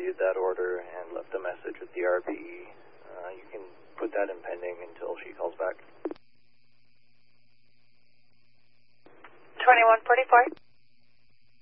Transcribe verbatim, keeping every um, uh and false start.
reviewed that order and left a message with the R B E. Uh, you can put that in pending until she calls back. twenty-one forty-four.